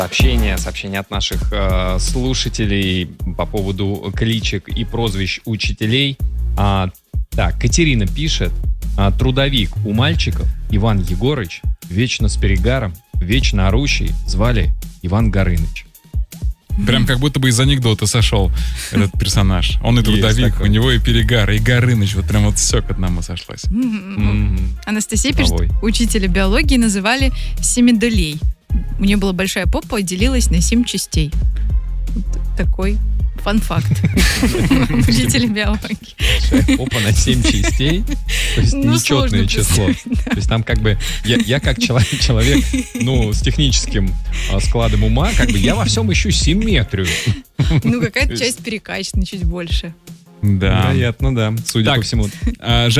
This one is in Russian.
Сообщения от наших слушателей по поводу кличек и прозвищ учителей. Так, Катерина пишет: трудовик у мальчиков Иван Егорыч, вечно с перегаром, вечно орущий, звали Иван Горыныч. Прям как будто бы из анекдота сошел этот персонаж. Он и трудовик, у него и перегар, и Горыныч. Вот прям вот все к одному сошлось. Анастасия пишет, учителя биологии называли семидолей. У нее была большая попа и делилась на 7 частей. Вот такой фан-факт. Учителя биологии. Большая попа на 7 частей. То есть нечетное число. То есть там как бы я как человек, с техническим складом ума, как бы я во всем ищу симметрию. Какая-то часть перекачана чуть больше. Да. Вероятно, да. Судя по всему.